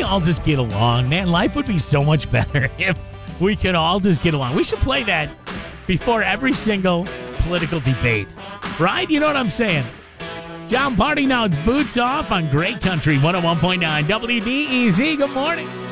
all just get along? Man, life would be so much better if we could all just get along. We should play that before every single political debate, right? You know what I'm saying? John Party now. It's Boots Off on Great Country 101.9 WDEZ. Good morning.